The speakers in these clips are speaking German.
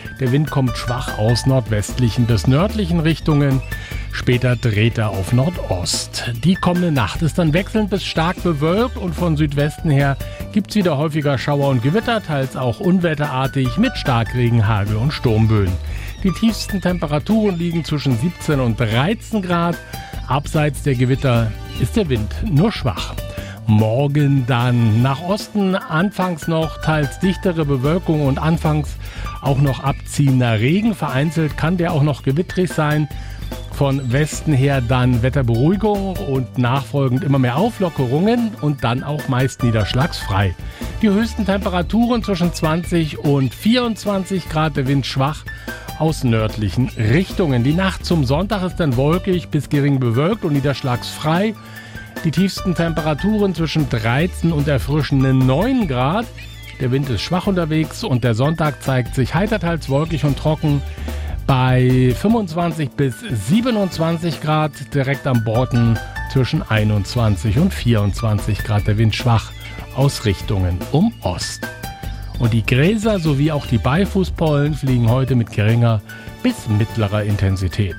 Der Wind kommt schwach aus nordwestlichen bis nördlichen Richtungen. Später dreht er auf Nordost. Die kommende Nacht ist dann wechselnd bis stark bewölkt und von Südwesten her gibt es wieder häufiger Schauer und Gewitter, teils auch unwetterartig mit Starkregen, Hagel und Sturmböen. Die tiefsten Temperaturen liegen zwischen 17 und 13 Grad. Abseits der Gewitter ist der Wind nur schwach. Morgen dann nach Osten anfangs noch teils dichtere Bewölkung und anfangs auch noch abziehender Regen. Vereinzelt kann der auch noch gewittrig sein. Von Westen her dann Wetterberuhigung und nachfolgend immer mehr Auflockerungen und dann auch meist niederschlagsfrei. Die höchsten Temperaturen zwischen 20 und 24 Grad, der Wind schwach aus nördlichen Richtungen. Die Nacht zum Sonntag ist dann wolkig bis gering bewölkt und niederschlagsfrei. Die tiefsten Temperaturen zwischen 13 und erfrischenden 9 Grad. Der Wind ist schwach unterwegs und der Sonntag zeigt sich heiter, teils wolkig und trocken bei 25 bis 27 Grad. Direkt am Borden zwischen 21 und 24 Grad. Der Wind schwach aus Richtungen um Ost. Und die Gräser sowie auch die Beifußpollen fliegen heute mit geringer bis mittlerer Intensität.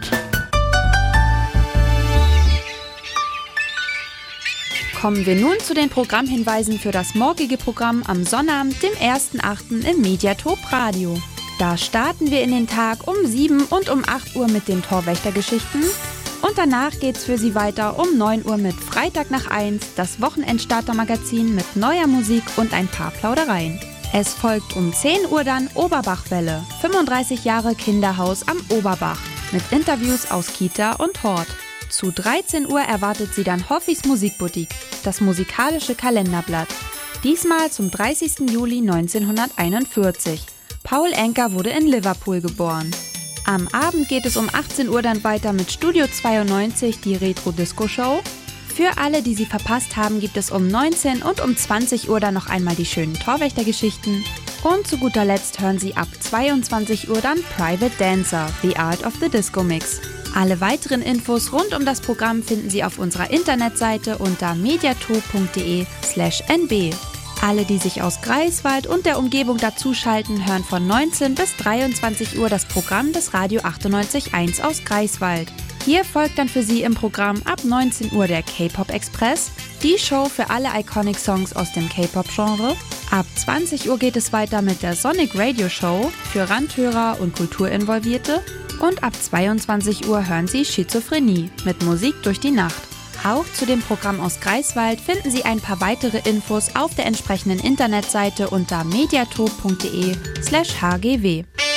Kommen wir nun zu den Programmhinweisen für das morgige Programm am Sonnabend, dem 1.8. im Mediatop Radio. Da starten wir in den Tag um 7 und um 8 Uhr mit den Torwächtergeschichten. Und danach geht's für Sie weiter um 9 Uhr mit Freitag nach 1, das Wochenendstarter-Magazin mit neuer Musik und ein paar Plaudereien. Es folgt um 10 Uhr dann Oberbachwelle, 35 Jahre Kinderhaus am Oberbach, mit Interviews aus Kita und Hort. Zu 13 Uhr erwartet Sie dann Hoffis Musikboutique, das musikalische Kalenderblatt. Diesmal zum 30. Juli 1941. Paul Anka wurde in Liverpool geboren. Am Abend geht es um 18 Uhr dann weiter mit Studio 92, die Retro-Disco-Show. Für alle, die sie verpasst haben, gibt es um 19 und um 20 Uhr dann noch einmal die schönen Torwächtergeschichten. Und zu guter Letzt hören Sie ab 22 Uhr dann Private Dancer, The Art of the Disco Mix. Alle weiteren Infos rund um das Programm finden Sie auf unserer Internetseite unter mediatop.de/nb. Alle, die sich aus Greifswald und der Umgebung dazuschalten, hören von 19 bis 23 Uhr das Programm des Radio 98.1 aus Greifswald. Hier folgt dann für Sie im Programm ab 19 Uhr der K-Pop Express, die Show für alle Iconic Songs aus dem K-Pop-Genre. Ab 20 Uhr geht es weiter mit der Sonic Radio Show für Randhörer und Kulturinvolvierte. Und ab 22 Uhr hören Sie Schizophrenie mit Musik durch die Nacht. Auch zu dem Programm aus Greifswald finden Sie ein paar weitere Infos auf der entsprechenden Internetseite unter mediatop.de/hgw.